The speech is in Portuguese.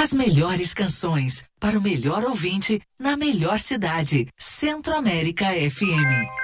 As melhores canções para o melhor ouvinte na melhor cidade. Centro América FM.